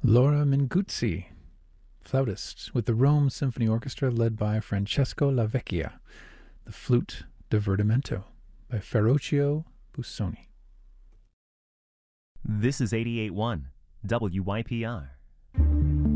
Laura Minguzzi, flautist, with the Rome Symphony Orchestra led by Francesco Lavecchia. The Flute Divertimento by Ferruccio Busoni. This is 88.1 WYPR,